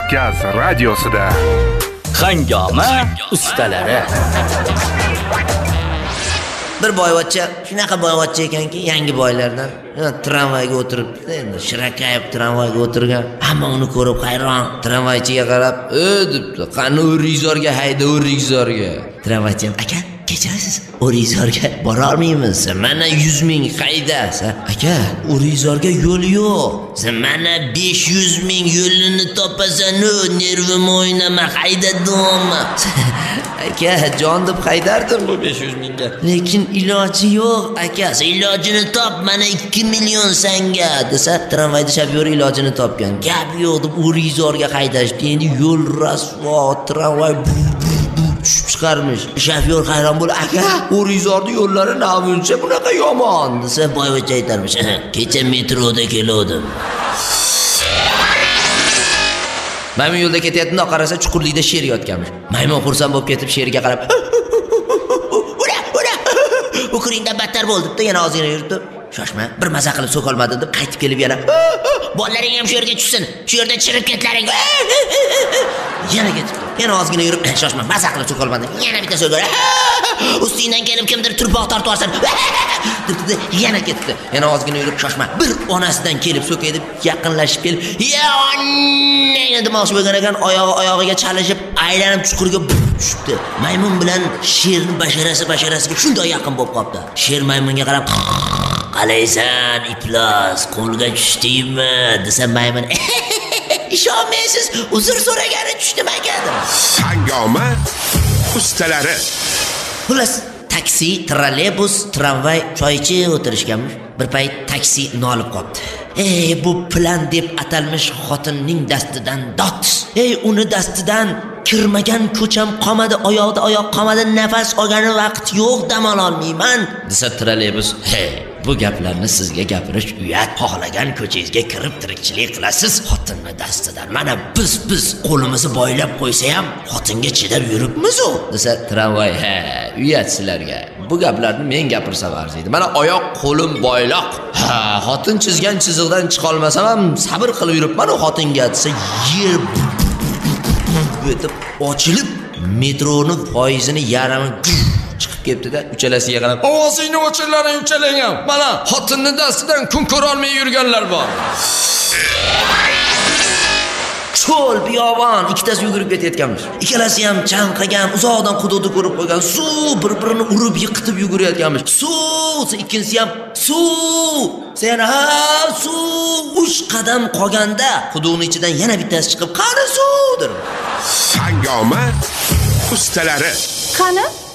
Markaz radiosida Hangoma ustalari. Bir boyvachcha, shunaqa boyvachcha ekanki, yangi boylardan tramvayga o'tiribdi. Endi shirakayib tramvayga o'tirgan. Hamma uni ko'rib hayron. Tramvaychiga qarab, debdi. Qani O'rizorga hayda, O'rizorga. Tramvaychi ham, aka, kechirasiz, O'rizorga bora olmaymiz. Mana 100 ming qaydasi. Aka, O'rizorga yo'l yo'q. Sen mana 500 ming yo'lini topasan, nervim o'ynama, haydadim. Aka, jon deb haydardim bu 500 mingga. Lekin iloji yo'q, aka. Sen ilojini top, mana 2 million senga desa, tramvayda shofyor ilojini topgan. Gap yo'q deb O'rizorga haydashdi. Endi yo'l rasvo, tramvay tushib chiqarmish. Shofyor hayron bo'lib, aka, O'rizorning yo'llari navuncha bunaqa yomon desa, boyvachcha aytarmish. Kecha metroda keldim. Maymun yo'lda ketayotganda qarasa, chuqurlikda sher yotganmish. Maymun xursand bo'lib ketib sherga qarab, "Ura! Ukringdan battar bo'ldi" deb yana ozgina yuribdi. Shoshma, bir maza qilib so'kolmadi deb qaytib kelib yana, "Bolalaring ham shu yerga tushsin. Shu yerda chirib ketlaring." Yana ketib, yana ozgina yurib, "Shoshma, maza qilib so'kolmadi." Yana bitta so'kol. "Ustingdan kelib kimdir turpoq tortib olsin." debdi, yana ketdi. Yana ozgina yurib, "Shoshma, bir onasidan kelib so'kay" deb yaqinlashib kelib, "Ya onang" demoqchi bo'lgan ekan, oyog'iga chalishib, aylanib chuqurga tushibdi. Maymun bilan sherning basharasiga shunday yaqin bo'lib qopti. Sher maymunga qarab, "Qalaysan, iflos, qo'lga tushdingmi?" desa, maymun, "Ishonmaysiz, uzr so'ragani tushdim aka" dedi. Hangoma ustalari. Xullas, taksi, trolleybus, tramvay choy ichib o'tirishganmiz. Bir payt taksi nolib qoldi. Bu plan deb atalmish xotinning dastidan dot. Uni dastidan kirmagan ko'cham qolmadi, oyoqda oyoq qolmadi, nafas olgani vaqt yo'q, dam ola olmayman desa trolleybus, bu gaplarni sizga gapirish uyat. Xohlagan ko'changizga kirib tirikchilik qilasiz, xotinni dastidan. Mana biz qo'limizni boylab qo'ysa ham xotinga chidab yuribmiz-ku desa tramvay, uyat sizlarga. Bu gaplarni men gapirsam arziydi. Mana oyoq qo'lim boyloq. Xotin chizgan chiziqdan chiqa olmasam ham sabr qilib yuribman u xotinga desa, yer o'tib ochilib, metroning foizini yarmi chiqib ketdi-da, uchalasiga qarab, "Ovozingni o'chirlaring, uchalang ham. Mana xotinning dastidan kun ko'ra olmay yurganlar bor." Cho'l, biyobon ikkitasi yugurib ketayotganmiz. Ikkalasi ham chanqagan, uzoqdan hududni ko'rib qo'ygan, suv bir-birini urib yiqitib yugurayotganmiz. Suv, ikkinchisi ham suv. Sen suv 3 qadam qolganda hududning ichidan yana bittasi chiqib, "Qani suvdir." Hangoma ustalari. Qani?